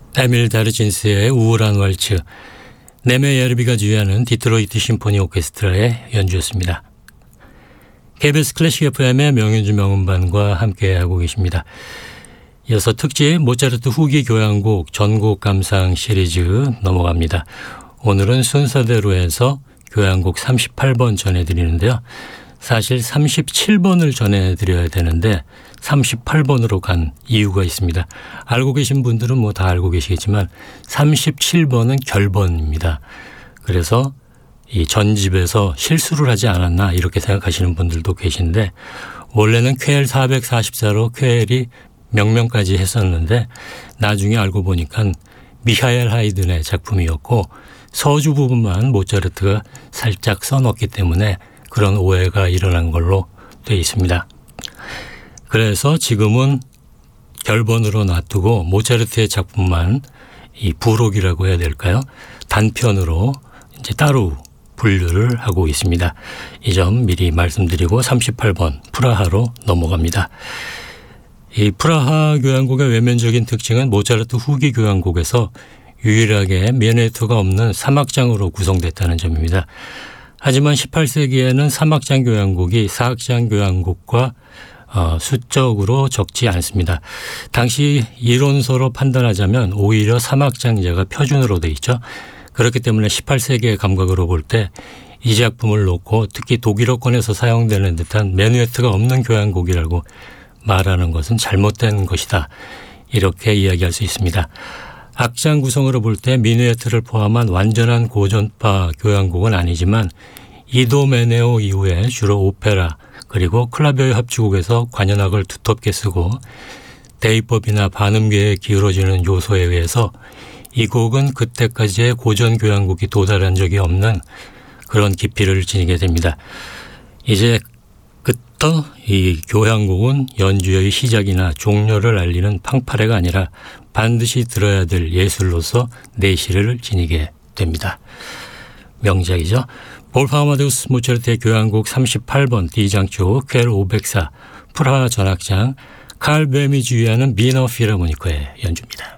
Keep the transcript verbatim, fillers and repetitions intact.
에밀 다르진스의 우울한 왈츠, 네메 야르비가 지휘하는 디트로이트 심포니 오케스트라의 연주였습니다. 케이비에스 클래식 에프엠의 명연주 명음반과 함께하고 계십니다. 이어서 특집 모차르트 후기 교향곡 전곡 감상 시리즈 넘어갑니다. 오늘은 순서대로 해서 교향곡 삼십팔 번 전해드리는데요. 사실 삼십칠 번을 전해드려야 되는데 삼십팔 번으로 간 이유가 있습니다. 알고 계신 분들은 뭐 다 알고 계시겠지만 삼십칠 번은 결번입니다. 그래서 이 전집에서 실수를 하지 않았나 이렇게 생각하시는 분들도 계신데, 원래는 퀘엘 사백사십사로 퀘엘이 명명까지 했었는데 나중에 알고 보니까 미하엘 하이든의 작품이었고 서주 부분만 모차르트가 살짝 써놓기 때문에 그런 오해가 일어난 걸로 되어 있습니다. 그래서 지금은 결번으로 놔두고 모차르트의 작품만 이 부록이라고 해야 될까요? 단편으로 이제 따로 분류를 하고 있습니다. 이 점 미리 말씀드리고 삼십팔 번 프라하로 넘어갑니다. 이 프라하 교향곡의 외면적인 특징은 모차르트 후기 교향곡에서 유일하게 미네토가 없는 삼 악장으로 구성됐다는 점입니다. 하지만 십팔 세기에는 삼 악장 교향곡이 사 악장 교향곡과 어, 수적으로 적지 않습니다. 당시 이론서로 판단하자면 오히려 삼 악장제가 표준으로 돼 있죠. 그렇기 때문에 십팔 세기의 감각으로 볼 때 이 작품을 놓고 특히 독일어권에서 사용되는 듯한 메누에트가 없는 교향곡이라고 말하는 것은 잘못된 것이다, 이렇게 이야기할 수 있습니다. 악장 구성으로 볼 때 미누에트를 포함한 완전한 고전파 교향곡은 아니지만 이도 메네오 이후에 주로 오페라 그리고 클라베오 합주곡에서 관현악을 두텁게 쓰고 대입법이나 반음계에 기울어지는 요소에 의해서 이 곡은 그때까지의 고전 교향곡이 도달한 적이 없는 그런 깊이를 지니게 됩니다. 이제 그때 이 교향곡은 연주의 시작이나 종료를 알리는 팡파레가 아니라 반드시 들어야 될 예술로서 내실을 지니게 됩니다. 명작이죠. 볼프강 아마데우스 모차르트의 교향곡 삼십팔 번 D장조 퀘엘 오백사 프라하 전악장, 칼 뱀이 지휘하는 비너 필하모니커의 연주입니다.